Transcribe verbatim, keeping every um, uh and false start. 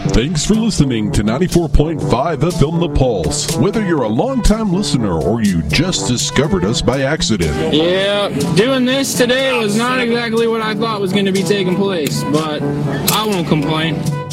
Thanks for listening to ninety-four point five F M The Pulse. Whether you're a longtime listener or you just discovered us by accident. Yeah, doing this today was not exactly what I thought was going to be taking place, but I won't complain.